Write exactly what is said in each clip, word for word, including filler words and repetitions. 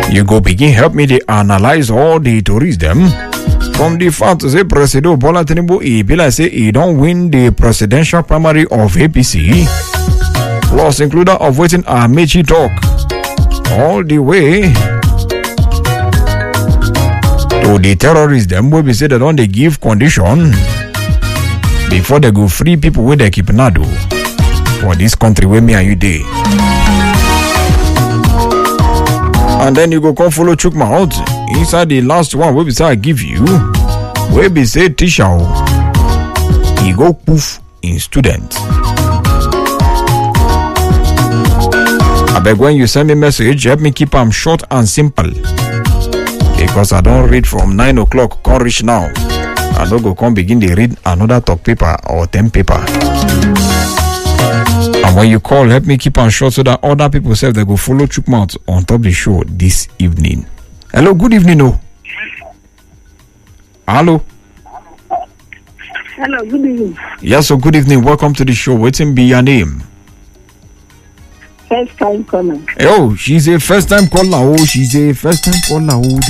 You go begin help me to analyze all the tourism. From the fact say President Bola Tinubu e be like say he don't win the presidential primary of A P C. Plus included of waiting Amechi talk all the way to the terrorists them will be said that on they give condition before they go free people where they keep Nado for this country where me and you dey. And then you go come follow Chukma out inside the last one where we say I give you where we say teacher he go poof in student. I beg when you send me message help me keep them short and simple because I don't read from nine o'clock can't reach now. I don't go come begin to read another talk paper or ten paper. And when you call, help me keep on short so that other people say they go follow Chukmouth on top of the show this evening. Hello, good evening, oh. Hello. Hello, good evening. Yes, so good evening. Welcome to the show. What's be your name? First time caller. Oh, she's a first time caller. Oh, she's a first time caller. Oh.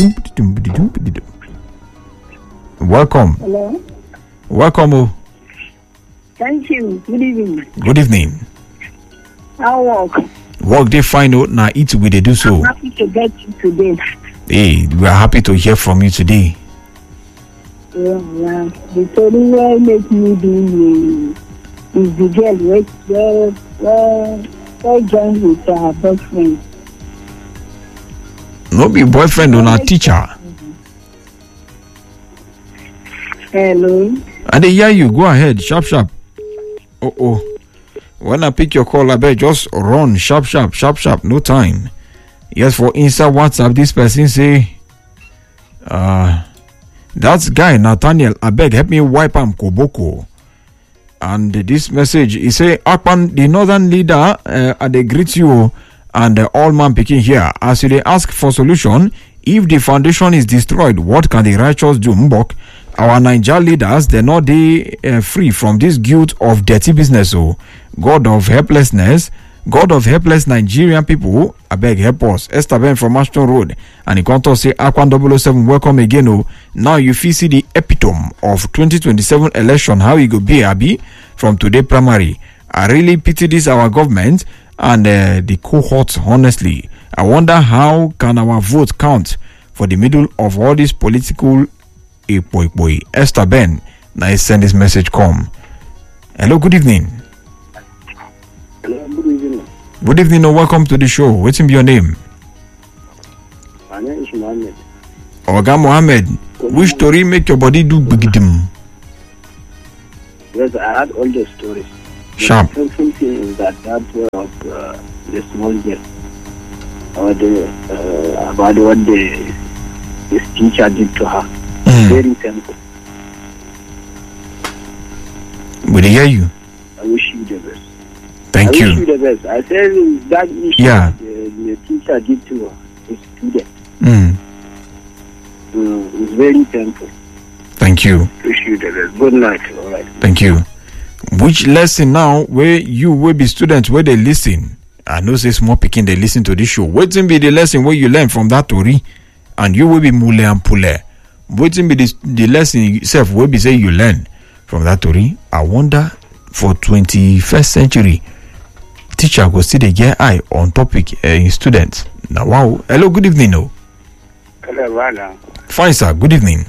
Welcome. Hello. Welcome, oh. Thank you. Good evening. Good evening. How work? Work they find out now eat we they do so. I'm happy to get you today. Hey, we are happy to hear from you today. Yeah, yeah. The story where make me be is the girl where where where where joined with her boyfriend. No be boyfriend or not teacher. Hello. And they hear you. Go ahead, sharp sharp. Oh oh. When I pick your call, I bet just run sharp sharp sharp sharp. No time. Yes, for Insta WhatsApp, this person say, uh, that's guy Nathaniel. I beg help me wipe am Koboko. And this message he say, Akpan, the northern leader, uh, I they greet you and uh, all man picking here as they ask for solution. If the foundation is destroyed, what can the righteous do? Mbok, our Niger leaders, they're not they uh, free from this guilt of dirty business. Oh, God of helplessness, God of helpless Nigerian people, I beg help us. Esther Ben from Ashton Road, and he can't say Aquan double oh seven, welcome again. Oh, now you feel see the epitome of twenty twenty-seven election. How it go be, Abi, from today primary. I really pity this our government and uh, the cohorts. Honestly, I wonder how can our vote count for the middle of all this political. A boy boy Esther Ben. Now I send this message come. Hello, good evening. Hello, good evening. Good evening and welcome to the show. What's in your name? My name is Mohammed. Oga Mohammed. Which story make your body do bigidim? Yes, I had all the stories. Sharp. The thing is that that was uh, the small girl. Or the, uh, about what the his teacher did to her. Mm. Very simple. Will they hear you? I wish you the best. Thank I you. wish you the best. I said that issue Yeah. the, the teacher did to his student. Mm. Mm, it's very painful. Thank you. Wish you the best. Good night. All right. Thank you. Which lesson now where you will be students where they listen? I know say small picking they listen to this show. Waiting be the lesson where you learn from that story, and you will be mule and pule. Waiting be the, the lesson itself will be say you learn from that story. I wonder for twenty-first century teacher go still they get eye on topic uh, in students. Now wow. Hello, good evening. No. Hello, Rana. Fine sir, good evening.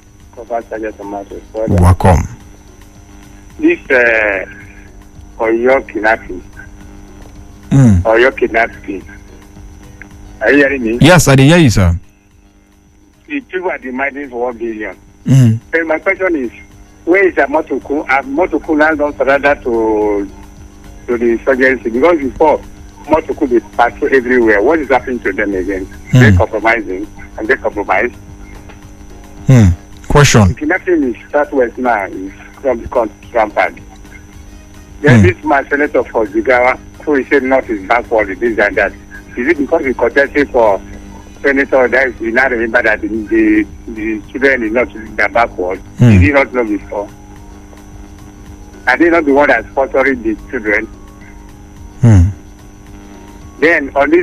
Welcome. This uh, Oyo kidnapping. Mm. Oyo kidnapping. Are you hearing me? Yes, I did hear you, sir. The people are demanding for one billion. Mm. So my question is, where is the Motoku? Have Motoku now done surrender to to the insurgency? Because before Motoku they patrol everywhere. What is happening to them again? Mm. They're compromising and they compromise. Hmm. Question. Kidnapping is southwest now is from the country rampant. Then Hmm. this man senator for Zigawa, who he said not is backward, this and that. Is it because he contested for senator that we now remember that the, the, the children is not that backward? Hmm. Did he not know before? Are they not the one that's sponsoring the children? Hmm. Then on this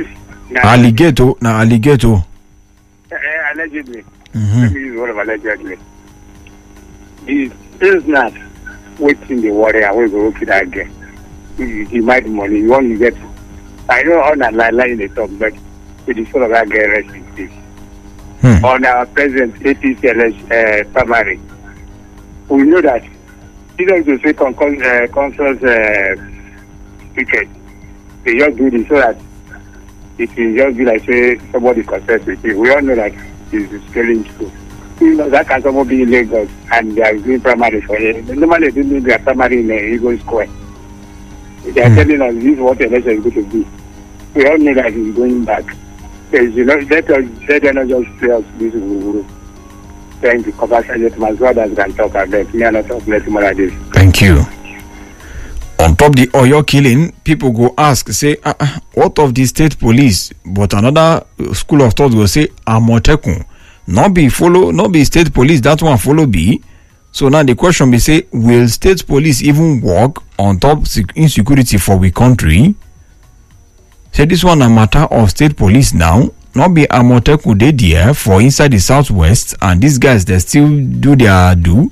Alligator, na alligator. Uh, allegedly. Mm-hmm. Let me use the word of allegedly. He is not waiting the warrior we go to that girl. He, he might money. You want to get. I know on that line in the top, but with the soul of that girl rest in peace. Hmm. On our present A P C uh, primary, we know that he doesn't say con con uh, conference uh, ticket. They just do this so that it will just be like say somebody confess with you. We all know that it's stealing true. You know that can someone be in Lagos and they are doing primary for you. Normally they do their primary in uh, Eagle Square. They are Hmm. telling us this is what the election is going to be. We all know that he's going back. Because, you know, let us let them not just play us this guru. Thank you. Congratulations, my brothers can talk about me and not talk less more like this. Thank you. On top the Oyo killing, people go ask, say, uh, uh, what of the state police? But another school of thought will say, Amotekun. Not be follow, not be state police, that one follow be. So now the question be say, will state police even work on top sec- insecurity for we country? Say this one a matter of state police now. Not be Amotekun dey there for inside the southwest, and these guys they still do their do.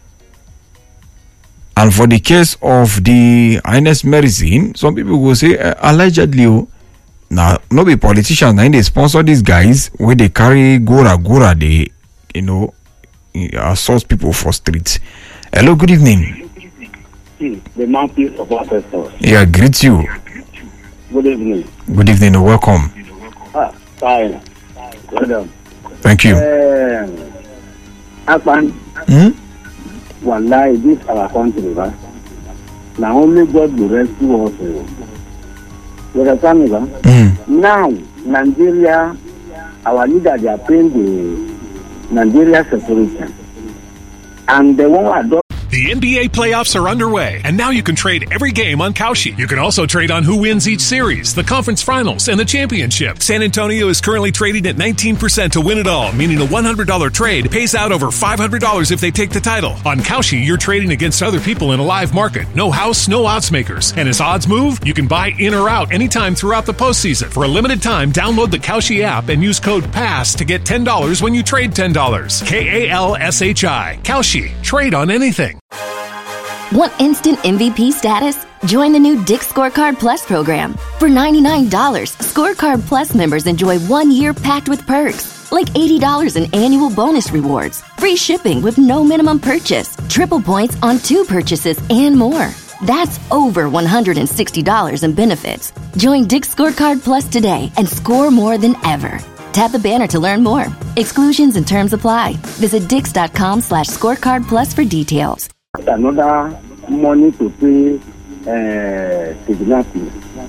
And for the case of the Highness medicine, some people will say uh, allegedly, oh, now no be politicians now they sponsor these guys where they carry gora gora they you know assault people for streets. Hello, good evening. The mouthpiece of our pastors. Yeah, greet you. Good evening. Good evening, welcome. Ah, fine. Well done. Thank you. Uh, Akpan, Hmm? wallahi, this our country, right? Now only God will rescue us. You understand me, right? Hmm. Now, Nigeria, our leader, they are paying the Nigeria security. And the one who adopt The N B A playoffs are underway, and now you can trade every game on Kalshi. You can also trade on who wins each series, the conference finals, and the championship. San Antonio is currently trading at nineteen percent to win it all, meaning a one hundred dollars trade pays out over five hundred dollars if they take the title. On Kalshi, you're trading against other people in a live market. No house, no odds makers. And as odds move, you can buy in or out anytime throughout the postseason. For a limited time, download the Kalshi app and use code PASS to get ten dollars when you trade ten dollars. K A L S H I. Kalshi. Trade on anything. Want instant M V P status? Join the new Dick's Scorecard Plus program. For ninety-nine dollars, Scorecard Plus members enjoy one year packed with perks, like eighty dollars in annual bonus rewards, free shipping with no minimum purchase, triple points on two purchases, and more. That's over one hundred sixty dollars in benefits. Join Dick's Scorecard Plus today and score more than ever. Tap the banner to learn more. Exclusions and terms apply. Visit dix.com slash scorecard plus for details. another money to pay uh, kidnapping.